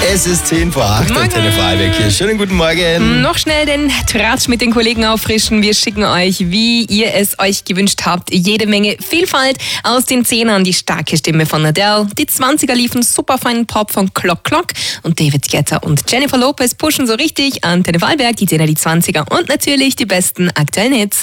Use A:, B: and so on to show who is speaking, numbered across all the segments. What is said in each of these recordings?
A: Es ist 7:10 Antenne Vorarlberg hier. Schönen guten Morgen.
B: Noch schnell den Tratsch mit den Kollegen auffrischen. Wir schicken euch, wie ihr es euch gewünscht habt, jede Menge Vielfalt aus den 10ern. Die starke Stimme von Adele. Die 20er liefen super feinen Pop von Clock Clock. Und David Guetta und Jennifer Lopez pushen so richtig Antenne Vorarlberg, die 10er, die 20er und natürlich die besten aktuellen Hits.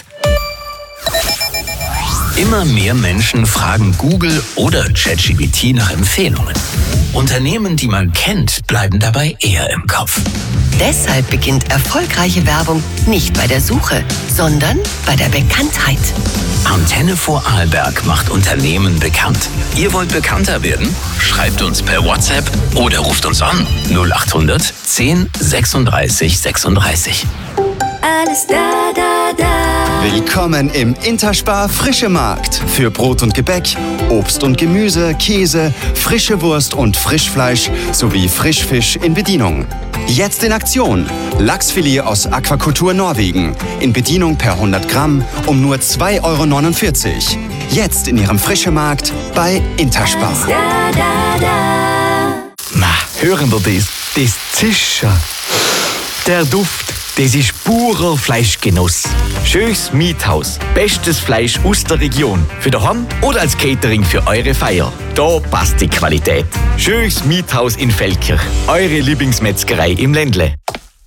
C: Immer mehr Menschen fragen Google oder ChatGPT nach Empfehlungen. Unternehmen, die man kennt, bleiben dabei eher im Kopf.
D: Deshalb beginnt erfolgreiche Werbung nicht bei der Suche, sondern bei der Bekanntheit.
C: Antenne Vorarlberg macht Unternehmen bekannt. Ihr wollt bekannter werden? Schreibt uns per WhatsApp oder ruft uns an 0800 10 36 36.
D: Alles da, da, da.
A: Willkommen im Interspar Frische Markt. Für Brot und Gebäck, Obst und Gemüse, Käse, frische Wurst und Frischfleisch sowie Frischfisch in Bedienung. Jetzt in Aktion. Lachsfilet aus Aquakultur Norwegen. In Bedienung per 100 Gramm um nur 2,49 €. Jetzt in Ihrem Frische Markt bei Interspar.
D: Alles da, da, da.
E: Na, hören wir das? Das Zischen. Der Duft, das ist purer Fleischgenuss. Schönes Miethaus. Bestes Fleisch aus der Region. Für daheim oder als Catering für eure Feier. Da passt die Qualität. Schönes Miethaus in Feldkirch. Eure Lieblingsmetzgerei im Ländle.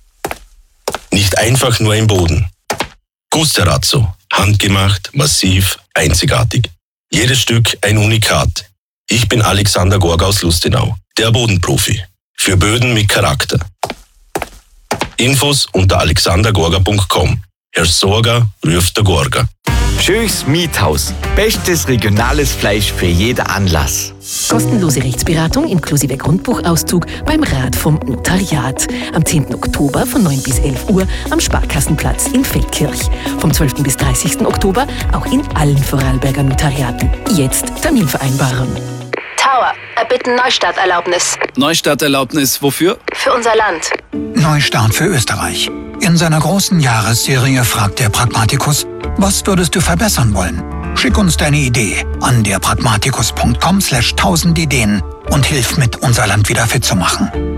F: Nicht einfach nur im Boden. Gusterazzo. Handgemacht, massiv, einzigartig. Jedes Stück ein Unikat. Ich bin Alexander Gorga aus Lustenau, der Bodenprofi. Für Böden mit Charakter. Infos unter alexandergorga.com. Herr Sorga ruft der Gorga.
E: Schönes Miethaus. Bestes regionales Fleisch für jeden Anlass.
G: Kostenlose Rechtsberatung inklusive Grundbuchauszug beim Rat vom Notariat. Am 10. Oktober von 9 bis 11 Uhr am Sparkassenplatz in Feldkirch. Vom 12. bis 30. Oktober auch in allen Vorarlberger Notariaten. Jetzt Termin vereinbaren.
H: Tower, erbitten Neustarterlaubnis.
I: Neustarterlaubnis wofür?
H: Für unser Land.
J: Neustart für Österreich. In seiner großen Jahresserie fragt der Pragmatikus, was würdest du verbessern wollen? Schick uns deine Idee an derpragmatikus.com/1000 Ideen und hilf mit, unser Land wieder fit zu machen.